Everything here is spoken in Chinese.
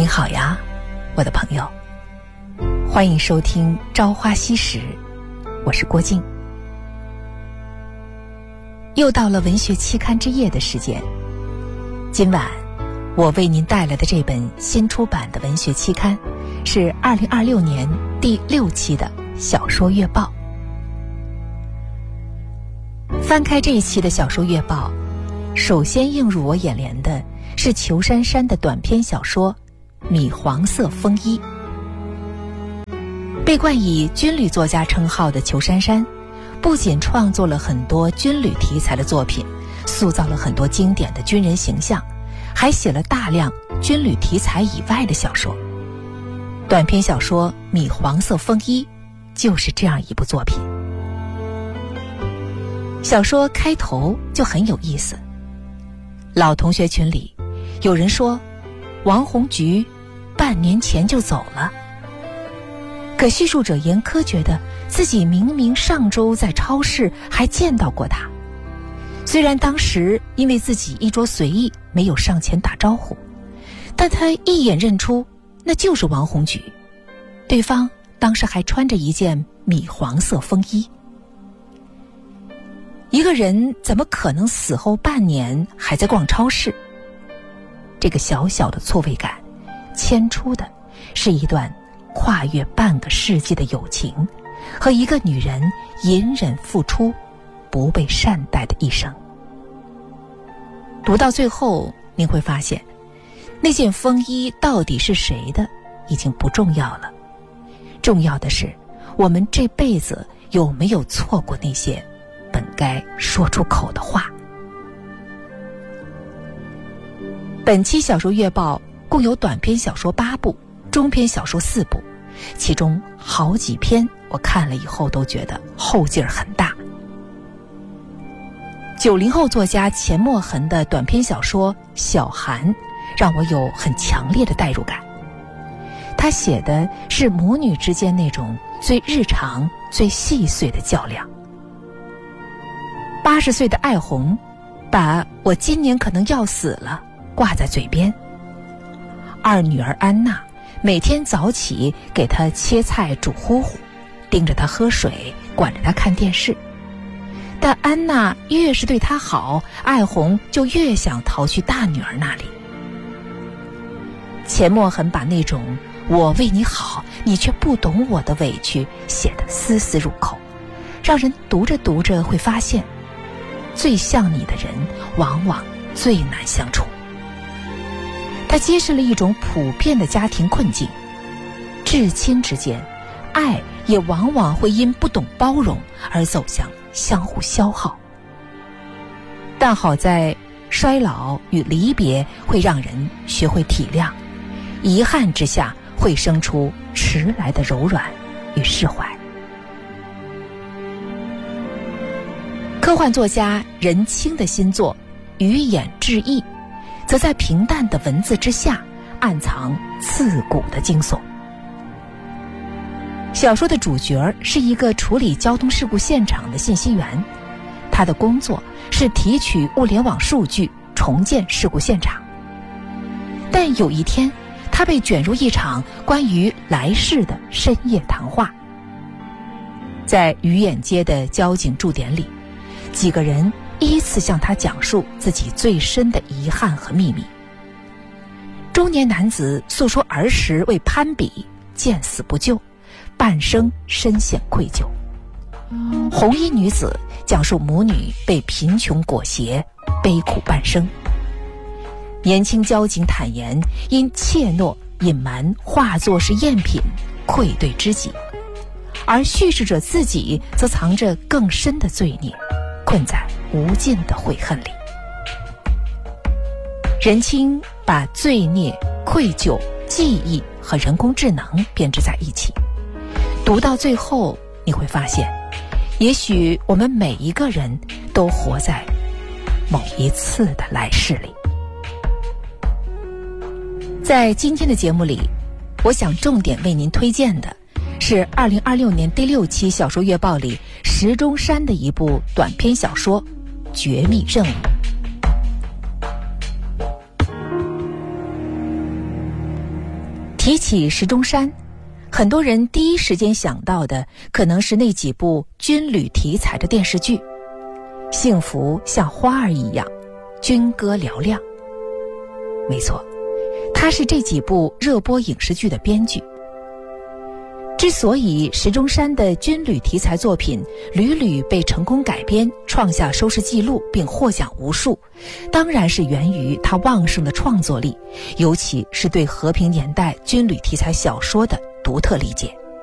好呀，我的朋友，欢迎收听《朝花夕拾》，我是郭静。又到了文学期刊之夜的时间，今晚我为您带来的这本新出版的文学期刊是2026年第6期的小说月报。翻开这一期的小说月报，首先映入我眼帘的是裘珊珊的短篇小说《米黄色风衣》。被冠以军旅作家称号的裘珊珊，不仅创作了很多军旅题材的作品，塑造了很多经典的军人形象，还写了大量军旅题材以外的小说。短篇小说《米黄色风衣》就是这样一部作品。小说开头就很有意思，老同学群里有人说王洪菊半年前就走了，可叙述者严苛觉得自己明明上周在超市还见到过他，虽然当时因为自己衣着随意没有上前打招呼，但他一眼认出那就是王洪菊，对方当时还穿着一件米黄色风衣。一个人怎么可能死后半年还在逛超市？这个小小的错位感牵出的是一段跨越半个世纪的友情和一个女人隐忍付出不被善待的一生。读到最后您会发现，那件风衣到底是谁的已经不重要了，重要的是我们这辈子有没有错过那些本该说出口的话。本期小说月报共有短篇小说8部，中篇小说4部，其中好几篇我看了以后都觉得后劲儿很大。90后作家钱默痕的短篇小说《小寒》让我有很强烈的代入感。他写的是母女之间那种最日常最细碎的较量。80岁的艾红把我今年可能要死了挂在嘴边，二女儿安娜每天早起给她切菜煮糊糊，盯着她喝水，管着她看电视。但安娜越是对她好，艾红就越想逃去大女儿那里。钱默痕把那种我为你好你却不懂我的委屈写得丝丝入口，让人读着读着会发现，最像你的人往往最难相处。他揭示了一种普遍的家庭困境，至亲之间，爱也往往会因不懂包容而走向相互消耗。但好在衰老与离别会让人学会体谅，遗憾之下会生出迟来的柔软与释怀。科幻作家任清的新作《鱼眼志异》则在平淡的文字之下暗藏刺骨的惊悚。小说的主角是一个处理交通事故现场的信息员，他的工作是提取物联网数据，重建事故现场。但有一天，他被卷入一场关于来世的深夜谈话。在鱼眼街的交警驻点里，几个人依次向他讲述自己最深的遗憾和秘密。中年男子诉说儿时为攀比见死不救，半生深陷愧疚。红衣女子讲述母女被贫穷裹挟，悲苦半生。年轻交警坦言因怯懦隐瞒化作是赝品，愧对知己，而叙事者自己则藏着更深的罪孽，困在无尽的悔恨里。任清把罪孽、愧疚、记忆和人工智能编织在一起，读到最后你会发现，也许我们每一个人都活在某一次的来世里。在今天的节目里，我想重点为您推荐的是2026年第6期小说月报里石中山的一部短篇小说《绝密任务》。 提起石钟山，很多人第一时间想到的可能是那几部军旅题材的电视剧，《幸福像花儿一样》，《军歌嘹亮》。没错，他是这几部热播影视剧的编剧。之所以石钟山的军旅题材作品屡屡被成功改编，创下收视纪录并获奖无数，当然是源于他旺盛的创作力，尤其是对和平年代军旅题材小说的独特理解。